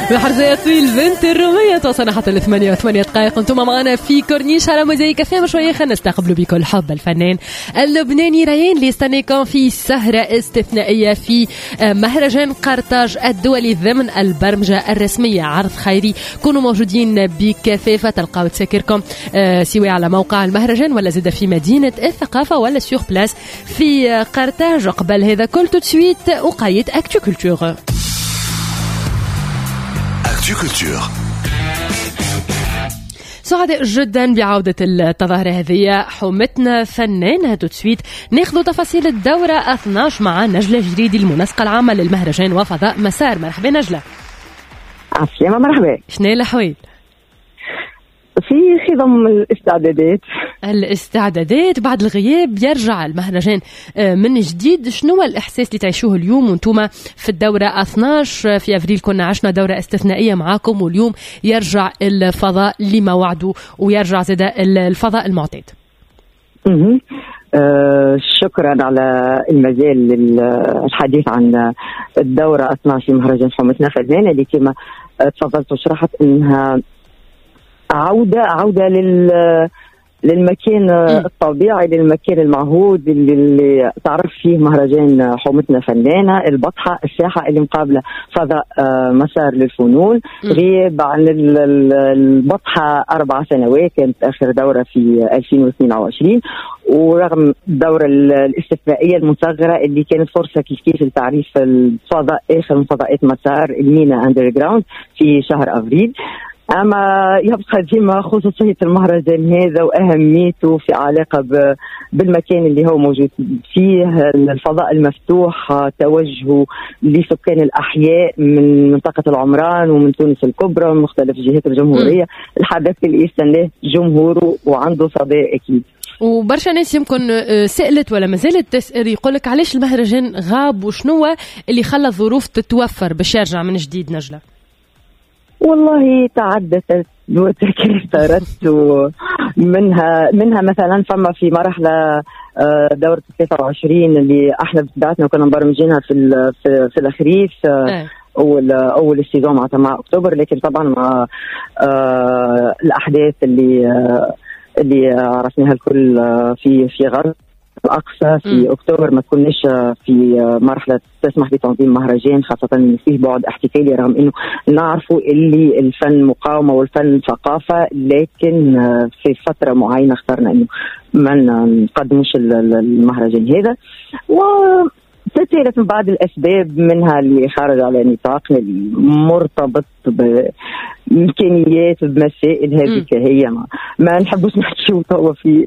بحرزية طويل بنت الرومية توصلنا حتى 8 دقائق. انتم معنا في كورنيش على موزايك كافيه. شوية خلينا نستقبلوا بكل حب الفنان اللبناني ريان اللي يستنيكم في سهرة استثنائية في مهرجان قرطاج الدولي ضمن البرمجة الرسمية، عرض خيري. كونوا موجودين بكثافة، تلقاو تسكركم سواء على موقع المهرجان ولا زاد في مدينة الثقافة ولا سيغ بلاس في قرطاج. قبل هذا كل تو سويت وقاية أكتو كولتور. سعداء جدا بعودة التظاهرة هذه. حومتنا فنانة تسويت. ناخذ تفاصيل الدورة 12 مع نجلة جريدي المنسقة العامة للمهرجان وفضاء مسار. مرحبا نجلة. عسلامة. مرحبا. شنو الأحوال؟ في خضم الاستعدادات بعد الغياب يرجع المهرجان من جديد. شنو الإحساس اللي تعيشوه اليوم وانتم في الدورة 12؟ في أفريل كنا عشنا دورة استثنائية معاكم، واليوم يرجع الفضاء لما وعدوا ويرجع زاد الفضاء المعتاد. شكرا على المجال للحديث عن الدورة 12 في مهرجان حومتنا فنانة اللي كما تفضلت وشرحت انها عودة للمكان الطبيعي، للمكان المعهود اللي تعرف فيه مهرجان حومتنا فنانة. البطحة الساحة اللي مقابلة فضاء مسار للفنون. غيب عن البطحة 4 سنوات، كانت آخر دورة في 2022، ورغم الدورة الاستثنائية المصغرة اللي كانت فرصة كيف لتعريف الفضاء آخر من فضاءات مسار المينا أندرجراوند في شهر أفريل. أما يبقى ديما خصوصية المهرجان هذا وأهميته في علاقة بالمكان اللي هو موجود فيه، الفضاء المفتوح، توجهه لسكان الأحياء من منطقة العمران ومن تونس الكبرى ومن مختلف جهات الجمهورية. الحدث اللي يستناه جمهوره وعنده صدى أكيد. وبرشا ناس يمكن سألت ولا ما زالت تسأل، يقولك علاش المهرجان غاب وشنو اللي خلى الظروف تتوفر باش يرجع من جديد. نجلة والله تعددت وتكررت، ومنها مثلا فما في مرحلة دورة 23 اللي احنا بدأتنا وكنا مبرمجينها في الخريف، أول السيزون مع أكتوبر، لكن طبعا مع الأحداث اللي عرفناها الكل في غرب الأقصى في أكتوبر ما تكونش في مرحلة تسمح بتنظيم مهرجان، خاصة إنه فيه بعد احتفالي، رغم إنه نعرفوا اللي الفن مقاومة والفن ثقافة، لكن في فترة معينة اخترنا إنه ما نقدموش المهرجان هذا. تسيرت من بعض الأسباب، منها اللي خارج على نطاقنا المرتبط بإمكانيات بمسائل هذه هي ما نحبوش نحكيو توا في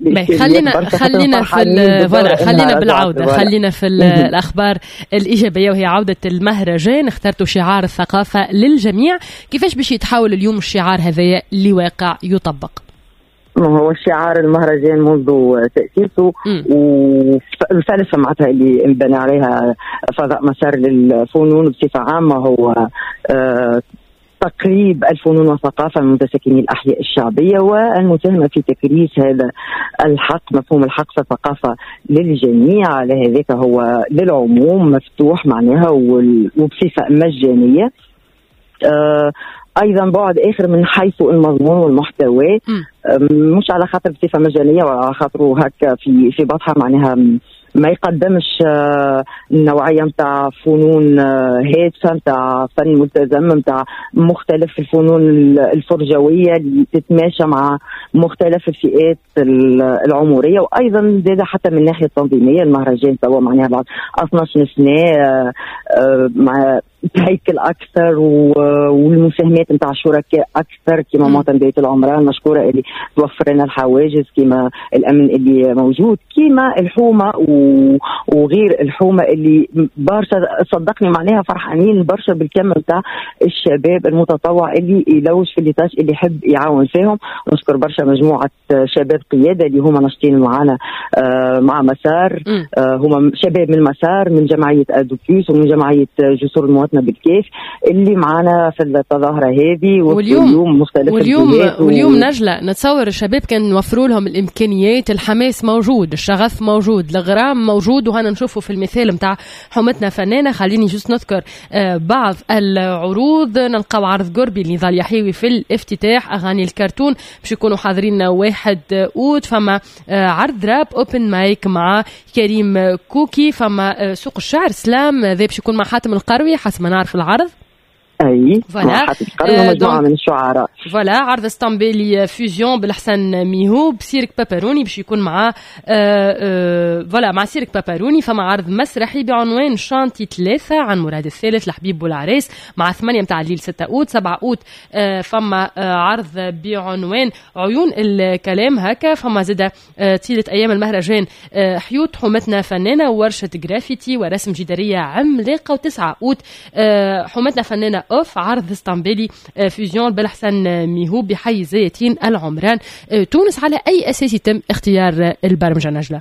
خلينا بالعودة، خلينا في الأخبار الإيجابية وهي عودة المهرجان. اخترتوا شعار الثقافة للجميع. كيفاش باش يتحول اليوم الشعار هذا لواقع يطبق؟ هو شعار المهرجان منذ تأسيسه والفلسفة معناتها اللي انبنى عليها فضاء مسار للفنون بصفة عامة هو تقريب الفنون والثقافة من متساكني الأحياء الشعبية، والمساهمة في تكريس هذا الحق، مفهوم الحق في الثقافة للجميع. على هذاك هو للعموم مفتوح معناها وبصفة مجانية. أيضا بعد آخر من حيث المضمون والمحتوى، مش على خاطر بصفة مجانية وعلى خاطره هكا في بطحة معناها ما يقدمش النوعية متاع فنون هادفة، متاع فن ملتزم، متاع مختلف الفنون الفرجوية اللي تتماشى مع مختلف الفئات العمرية. وأيضا زاد حتى من الناحية التنظيمية المهرجان سوا معناها بعد 12 سنة مع هيكل أكثر والمساهمات نتاع شركاء أكثر كما مواطن بيت العمران مشكورة اللي توفر لنا الحواجز، كما الأمن اللي موجود، كما الحومة وغير الحومة اللي برشا صدقني معناها فرحانين برشا بالكم نتاع الشباب المتطوع اللي يلوج في الليتاج اللي يحب يعاون فيهم. نشكر برشا مجموعة شباب قيادة اللي هما ناشطين معنا مع مسار، هما شباب من مسار، من جمعية أدوبيوس ومن جمعية جسور المواطنة فاطمة بالكيف اللي معنا في التظاهرة هذه. واليوم مختلف واليوم نجلة نتصور الشباب كان نوفروا لهم الإمكانيات، الحماس موجود، الشغف موجود، الغرام موجود، وهنا نشوفه في المثال متاع حومتنا فنانة. خليني جوست نذكر بعض العروض. نلقاو عرض قربي اللي ظل يحيوي في الافتتاح، أغاني الكرتون باش يكونوا حاضرين 1 أوت. فما عرض راب اوبن مايك مع كريم كوكي. فما سوق الشعر سلام ذا باش يكون مع حاتم القروي حسب ما نعرف العرض. اي حاتم القروي مجموعه من الشعراء. فوالا عرض اسطنبولي فيوزيون بالحسن ميهو بسيرك باباروني باش يكون مع فوالا مع سيرك باباروني. فما عرض مسرحي بعنوان شانتي 3 عن مراد الثالث لحبيب والعريس مع 8 متاع الليل 6 أوت. 7 أوت فما عرض بعنوان عيون الكلام هكا. فما زاده طيله ايام المهرجان حيوت حومتنا فنانه وورشه جرافيتي ورسم جداريه عملاقه. و9 أوت حومتنا فنانه اوف عرض اسطنبولي فيزيون بالحسن ميهو بحي زيتين العمران تونس. على اي اساس يتم اختيار البرمجه نجله؟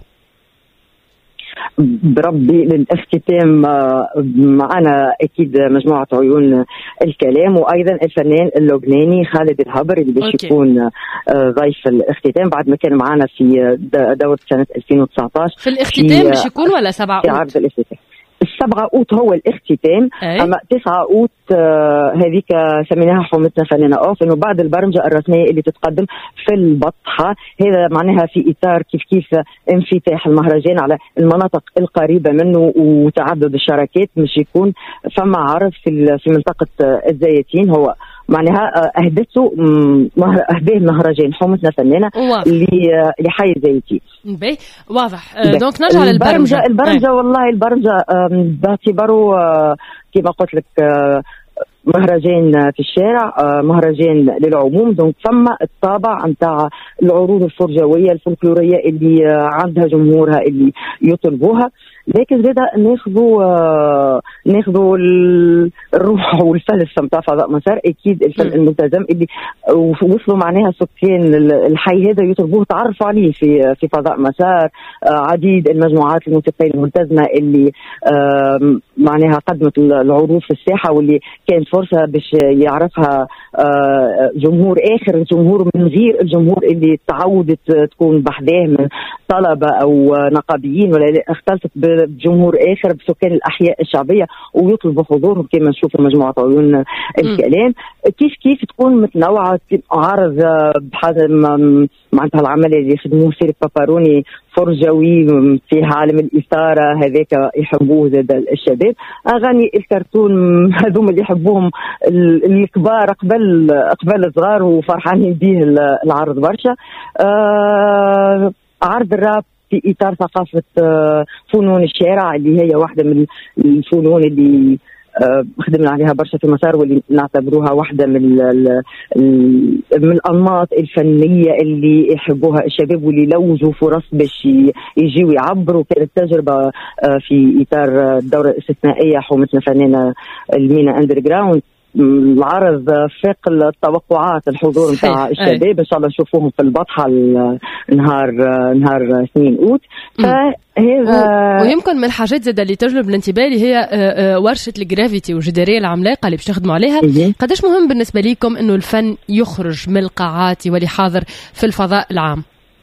بربي للاختتام معنا اكيد مجموعه عيون الكلام، وايضا الفنان اللبناني خالد الهبر اللي باش يكون ضيف الاختتام بعد ما كان معنا في دوره سنه 2019. في الاختتام باش يكون ولا 7 في عرض الاختتام 7 أوت هو الاختتام. اما 9 أوت هذيك سميناها حومتنا فنانة اوف، انه بعد البرمجه الرسميه اللي تتقدم في البطحه. هذا معناها في اطار كيف انفتاح المهرجان على المناطق القريبه منه وتعدد الشراكات، مش يكون فما عرض في منطقه الزيتين. هو معناها اهدته اهداه المهرجان حومتنا فنانه لحي زيتين. واضح. دونك نرجع للبرمجه. البرمجه والله البرمجه باعتباره كما قلت لك مهرجان في الشارع، مهرجان للعموم. دونك ثم الطابع نتاع العروض الفرجويه الفولكلوريه اللي عندها جمهورها اللي يطلبوها، لكن زادا ناخذوا الروح والفلسفه نتاع فضاء مسار. اكيد الفن الملتزم اللي وصلوا معناها سكان الحي هذا يطلبوه تعرفوا عليه في فضاء مسار. عديد المجموعات الموسيقيه الملتزمه اللي معناها قدمت العروض في الساحه، واللي كانت فرصه باش يعرفها جمهور اخر، جمهور من غير الجمهور اللي تعودت تكون بحذاه من طلبه او نقابيين، ولا اختلطت بجمهور اخر بسكان الاحياء الشعبيه ويطلبوا حضورهم كما نشوفوا مجموعه عيون الكلام. كيف تكون متنوعه. عرض بحسب معناتها العمل اللي يخدموه سيرك باباروني فرجوي في عالم الاثاره هذاك يحبوه زاد الشباب. اغاني الكرتون هذوم اللي يحبوهم الكبار قبل الصغار وفرحانين به العرض برشا. عرض الراب في اطار ثقافه فنون الشارع اللي هي واحده من الفنون اللي خدمنا عليها برشا في مسار، واللي نعتبروها واحدة من الأنماط الفنية اللي يحبوها الشباب واللي لوجوا فرص باش يجيوا يعبروا. كانت تجربة في إطار الدورة الاستثنائية حومتنا فنانة المينا أندر جراوند. العرض فاق التوقعات الحضور نتاع الشباب. ان شاء الله نشوفوهم في البطحه نهار 2 أوت. فهذا ويمكن من الحاجات زاد اللي تجلب الانتباه اللي هي ورشه الجرافيتي والجداريه العملاقه اللي باش تخدموا عليها. قداش مهم بالنسبه لكم انه الفن يخرج من القاعات ولي حاضر في الفضاء العام؟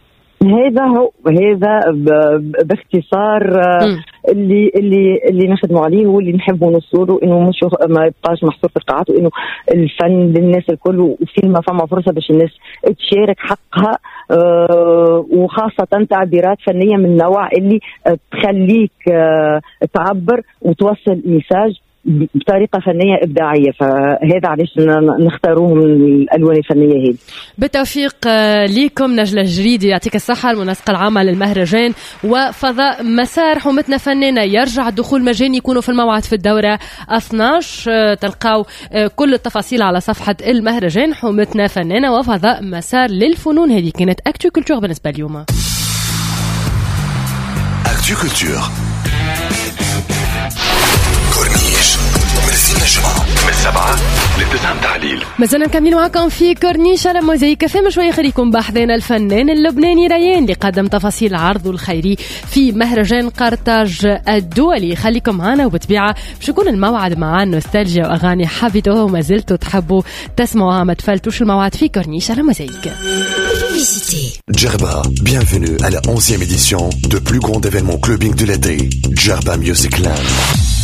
هذا باختصار اللي نخدموا عليه واللي نحبوا نوصله، انه مش ما يبقاش محصور في القاعات، وانه الفن للناس الكل، وفي ما فما فرصه باش الناس تشارك حقها، وخاصه تعبيرات فنيه من نوع اللي تخليك تعبر وتوصل ميساج بطريقة فنية إبداعية. فهذا علاش نختاروهم الألوان الفنية هذه. بالتوفيق ليكم نجلة جريدي، يعطيك الصحة، المنسقة العامة للمهرجان وفضاء مسار حومتنا فنانة. يرجع الدخول مجاني، يكونوا في الموعد في الدورة 12. تلقاو كل التفاصيل على صفحة المهرجان حومتنا فنانة وفضاء مسار للفنون. هذه كانت أكتو كولتور بالنسبة اليوم. أكتو كولتور من 7 ل 9 متاع الليل. مازلنا مكملين معكم في كورنيش على موزايك كافيه. شويه خليكم بحذنا الفنان اللبناني ريان اللي قدم تفاصيل عرضه الخيري في مهرجان قرطاج الدولي. خليكم معنا وبتبيعه باش يكون الموعد مع نوستالجيا واغاني حبيتوها وما زلتوا تحبوا تسمعوها. ما تفلتوش الموعد في كورنيش على موزايك. Djerba, bienvenue à la 11e édition de plus grand événement clubbing de l'été, Djerba Music Land.